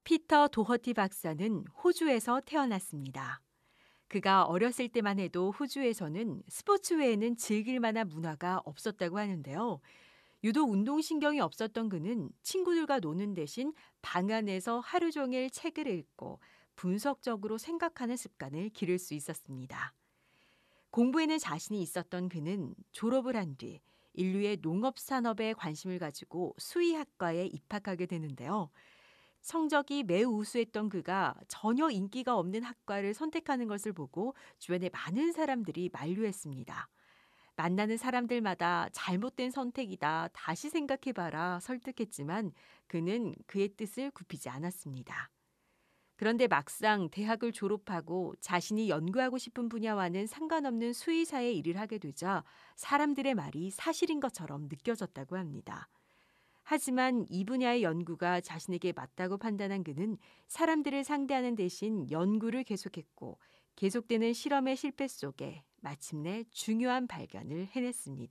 피터 도허티 박사는 호주에서 태어났습니다. 그가 어렸을 때만 해도 호주에서는 스포츠 외에는 즐길 만한 문화가 없었다고 하는데요. 유독 운동신경이 없었던 그는 친구들과 노는 대신 방 안에서 하루 종일 책을 읽고 분석적으로 생각하는 습관을 기를 수 있었습니다. 공부에는 자신이 있었던 그는 졸업을 한 뒤 인류의 농업산업에 관심을 가지고 수의학과에 입학하게 되는데요. 성적이 매우 우수했던 그가 전혀 인기가 없는 학과를 선택하는 것을 보고 주변의 많은 사람들이 만류했습니다. 만나는 사람들마다 잘못된 선택이다, 다시 생각해봐라 설득했지만 그는 그의 뜻을 굽히지 않았습니다. 그런데 막상 대학을 졸업하고 자신이 연구하고 싶은 분야와는 상관없는 수의사의 일을 하게 되자 사람들의 말이 사실인 것처럼 느껴졌다고 합니다. 하지만 이 분야의 연구가 자신에게 맞다고 판단한 그는 사람들을 상대하는 대신 연구를 계속했고 계속되는 실험의 실패 속에 마침내 중요한 발견을 해냈습니다.